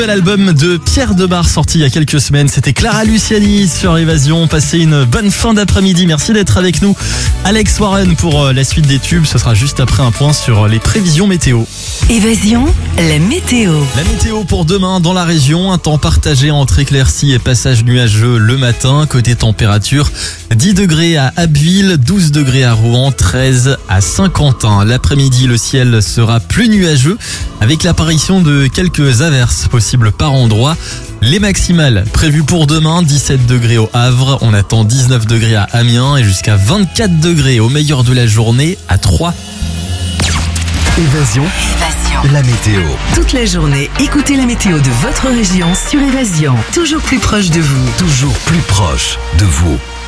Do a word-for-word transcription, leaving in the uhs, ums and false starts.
L'album de Pierre Demar sorti il y a quelques semaines, c'était Clara Luciani sur Évasion. Passez une bonne fin d'après-midi, merci d'être avec nous. Alex Warren pour la suite des tubes, ce sera juste après un point sur les prévisions météo. Évasion, la météo. La météo pour demain dans la région, un temps partagé entre éclaircies et passage nuageux le matin. Côté température, dix degrés à Abbeville, douze degrés à Rouen, treize à Saint-Quentin. L'après-midi, le ciel sera plus nuageux avec l'apparition de quelques averses possibles par endroit. Les maximales prévues pour demain, dix-sept degrés au Havre, on attend dix-neuf degrés à Amiens et jusqu'à vingt-quatre degrés au meilleur de la journée à Troyes. Évasion, Évasion. la météo. Toute la journée, écoutez la météo de votre région sur Évasion. Toujours plus proche de vous. Toujours plus proche de vous.